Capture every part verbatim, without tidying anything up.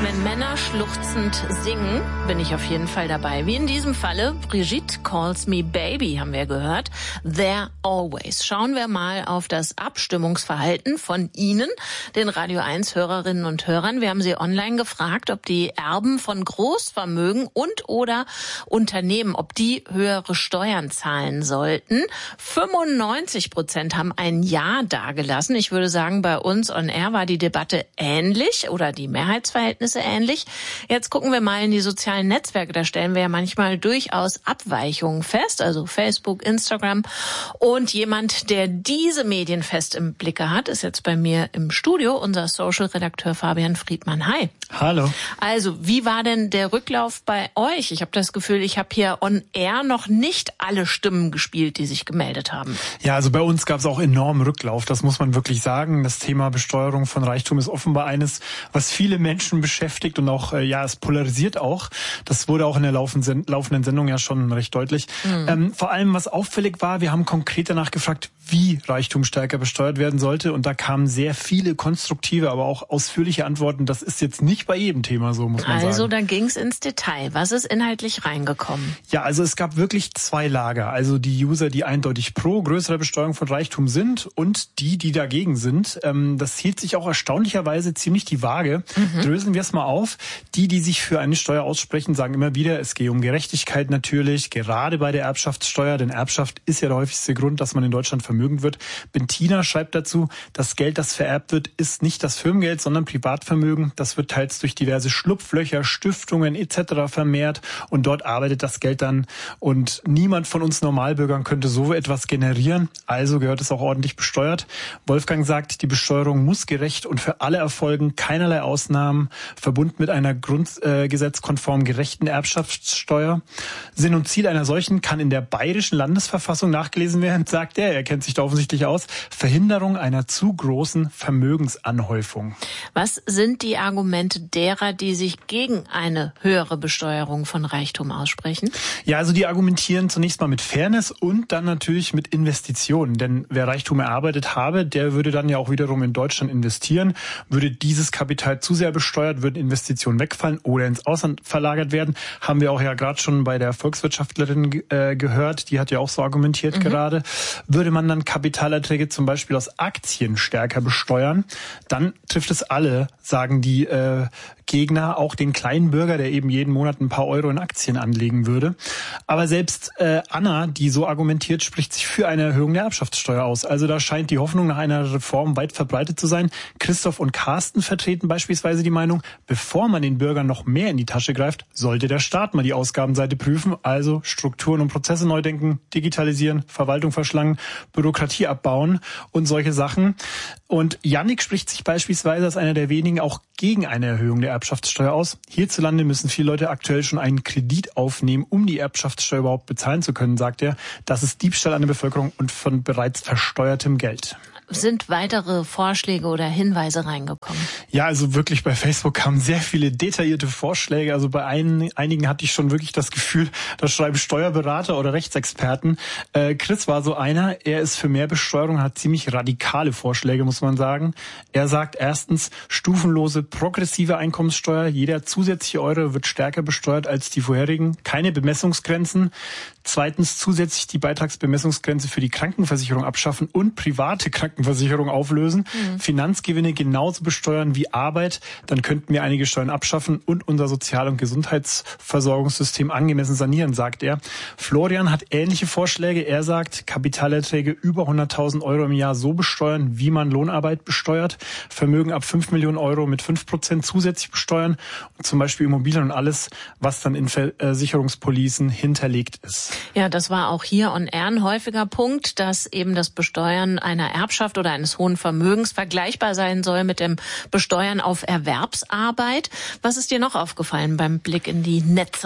Wenn Männer schluchzend singen, bin ich auf jeden Fall dabei. Wie in diesem Falle, Brigitte Calls Me Baby, haben wir gehört. There Always. Schauen wir mal auf das Abstimmungsverhalten von Ihnen, den Radio eins Hörerinnen und Hörern. Wir haben Sie online gefragt, ob die Erben von Großvermögen und oder Unternehmen, ob die höhere Steuern zahlen sollten. fünfundneunzig Prozent haben ein Ja dagelassen. Ich würde sagen, bei uns on Air war die Debatte ähnlich oder die Mehrheitsverhältnisse ähnlich. Jetzt gucken wir mal in die sozialen Netzwerke. Da stellen wir ja manchmal durchaus Abweichungen fest, also Facebook, Instagram. Und jemand, der diese Medien fest im Blicke hat, ist jetzt bei mir im Studio, unser Social-Redakteur Fabian Friedmann. Hi. Hallo. Also, wie war denn der Rücklauf bei euch? Ich habe das Gefühl, ich habe hier on Air noch nicht alle Stimmen gespielt, die sich gemeldet haben. Ja, also bei uns gab es auch enormen Rücklauf. Das muss man wirklich sagen. Das Thema Besteuerung von Reichtum ist offenbar eines, was viele Menschen beschäftigt und auch, ja, es polarisiert auch. Das wurde auch in der laufenden Sendung ja schon recht deutlich. Mhm. Ähm, vor allem, was auffällig war, wir haben konkret danach gefragt, wie Reichtum stärker besteuert werden sollte. Und da kamen sehr viele konstruktive, aber auch ausführliche Antworten. Das ist jetzt nicht bei jedem Thema so, muss man also, sagen. Also, dann ging es ins Detail. Was ist inhaltlich reingekommen? Ja, also es gab wirklich zwei Lager. Also die User, die eindeutig pro größere Besteuerung von Reichtum sind und die, die dagegen sind. Ähm, das hielt sich auch erstaunlicherweise ziemlich die Waage. Mhm. Dröseln wir es mal auf. Die, die sich für eine Steuer aussprechen, sagen immer wieder, es gehe um Gerechtigkeit natürlich, gerade bei der Erbschaftssteuer, denn Erbschaft ist ja der häufigste Grund, dass man in Deutschland vermögend wird. Bettina schreibt dazu, das Geld, das vererbt wird, ist nicht das Firmengeld, sondern Privatvermögen. Das wird teils durch diverse Schlupflöcher, Stiftungen et cetera vermehrt und dort arbeitet das Geld dann und niemand von uns Normalbürgern könnte so etwas generieren, also gehört es auch ordentlich besteuert. Wolfgang sagt, die Besteuerung muss gerecht und für alle erfolgen, keinerlei Ausnahmen, verbunden mit einer grundgesetzkonform gerechten Erbschaftssteuer. Sinn und Ziel einer solchen kann in der bayerischen Landesverfassung nachgelesen werden, sagt er, er kennt sich da offensichtlich aus, Verhinderung einer zu großen Vermögensanhäufung. Was sind die Argumente derer, die sich gegen eine höhere Besteuerung von Reichtum aussprechen? Ja, also die argumentieren zunächst mal mit Fairness und dann natürlich mit Investitionen. Denn wer Reichtum erarbeitet habe, der würde dann ja auch wiederum in Deutschland investieren. Würde dieses Kapital zu sehr besteuert, würden Investitionen wegfallen oder ins Ausland verlagert werden. Haben wir auch ja gerade schon bei der Volkswirtschaftlerin äh, gehört. Die hat ja auch so argumentiert mhm. gerade. Würde man dann Kapitalerträge zum Beispiel aus Aktien stärker besteuern, dann trifft es alle, sagen die äh, Gegner, auch den kleinen Bürger, der eben jeden Monat ein paar Euro in Aktien anlegen würde. Aber selbst äh, Anna, die so argumentiert, spricht sich für eine Erhöhung der Erbschaftssteuer aus. Also da scheint die Hoffnung nach einer Reform weit verbreitet zu sein. Christoph und Carsten vertreten beispielsweise die Meinung, bevor man den Bürgern noch mehr in die Tasche greift, sollte der Staat mal die Ausgabenseite prüfen, also Strukturen und Prozesse neu denken, digitalisieren, Verwaltung verschlangen, Bürokratie abbauen und solche Sachen. Und Yannick spricht sich beispielsweise als einer der wenigen auch gegen eine Erhöhung der Erbschaftssteuer aus. Hierzulande müssen viele Leute aktuell schon einen Kredit aufnehmen, um die Erbschaftssteuer überhaupt bezahlen zu können, sagt er. Das ist Diebstahl an der Bevölkerung und von bereits versteuertem Geld. Sind weitere Vorschläge oder Hinweise reingekommen? Ja, also wirklich bei Facebook kamen sehr viele detaillierte Vorschläge. Also bei ein, einigen hatte ich schon wirklich das Gefühl, da schreiben Steuerberater oder Rechtsexperten. Äh, Chris war so einer, er ist für mehr Besteuerung, hat ziemlich radikale Vorschläge, muss man sagen. Er sagt erstens, stufenlose progressive Einkommenssteuer. Jeder zusätzliche Euro wird stärker besteuert als die vorherigen. Keine Bemessungsgrenzen. Zweitens zusätzlich die Beitragsbemessungsgrenze für die Krankenversicherung abschaffen und private Krankenversicherung auflösen. Mhm. Finanzgewinne genauso besteuern wie Arbeit. Dann könnten wir einige Steuern abschaffen und unser Sozial- und Gesundheitsversorgungssystem angemessen sanieren, sagt er. Florian hat ähnliche Vorschläge. Er sagt, Kapitalerträge über hunderttausend Euro im Jahr so besteuern, wie man Lohnarbeit besteuert. Vermögen ab fünf Millionen Euro mit fünf Prozent zusätzlich besteuern. Und zum Beispiel Immobilien und alles, was dann in Versicherungspolicen hinterlegt ist. Ja, das war auch hier on air ein häufiger Punkt, dass eben das Besteuern einer Erbschaft oder eines hohen Vermögens vergleichbar sein soll mit dem Besteuern auf Erwerbsarbeit. Was ist dir noch aufgefallen beim Blick in die Netze?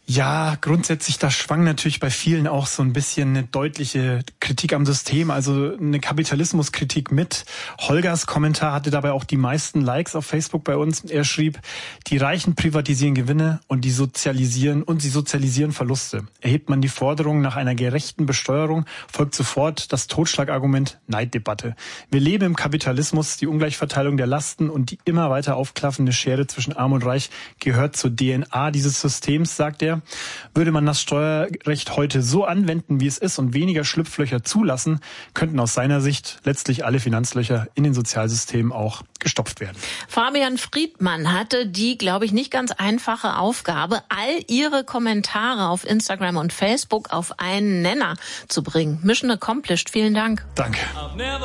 Ja, grundsätzlich, da schwang natürlich bei vielen auch so ein bisschen eine deutliche Kritik am System, also eine Kapitalismuskritik mit. Holgers Kommentar hatte dabei auch die meisten Likes auf Facebook bei uns. Er schrieb, die Reichen privatisieren Gewinne und die sozialisieren und sie sozialisieren Verluste. Erhebt man die Forderung nach einer gerechten Besteuerung, folgt sofort das Totschlagargument Neiddebatte. Wir leben im Kapitalismus, die Ungleichverteilung der Lasten und die immer weiter aufklaffende Schere zwischen Arm und Reich gehört zur D N A dieses Systems, sagt er. Würde man das Steuerrecht heute so anwenden, wie es ist und weniger Schlupflöcher zulassen, könnten aus seiner Sicht letztlich alle Finanzlöcher in den Sozialsystemen auch gestopft werden. Fabian Friedmann hatte die, glaube ich, nicht ganz einfache Aufgabe, all Ihre Kommentare auf Instagram und Facebook auf einen Nenner zu bringen. Mission accomplished. Vielen Dank. Danke.